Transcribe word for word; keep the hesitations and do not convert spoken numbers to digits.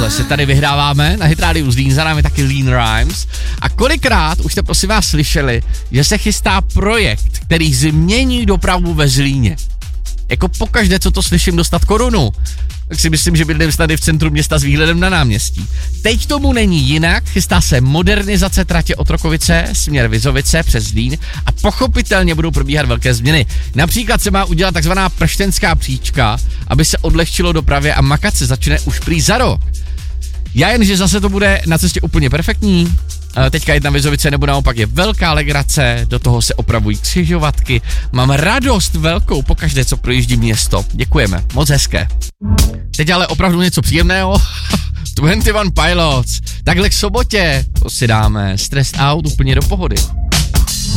tohle se tady vyhráváme, na Hit Radio Zlín, za námi taky Lean Rhymes. A kolikrát už jste prosím vás slyšeli, že se chystá projekt, který změní dopravu ve Zlíně. Jako pokaždé, co to slyším dostat korunu, tak si myslím, že bydlím tady v centru města s výhledem na náměstí. Teď tomu není jinak, chystá se modernizace tratě Otrokovice, směr Vizovice přes Zlín a pochopitelně budou probíhat velké změny. Například se má udělat takzvaná prštenská příčka, aby se odlehčilo dopravě a makat se začne už prý za rok. Já jen, že zase to bude na cestě úplně perfektní. Teďka jedna Vizovice nebo naopak je velká legrace, do toho se opravují křižovatky. Mám radost velkou pokaždé, co projíždí město. Děkujeme, moc hezké. Teď ale opravdu něco příjemného. dvacet jedna Pilots. Takhle k sobotě to si dáme Stressed Out úplně do pohody.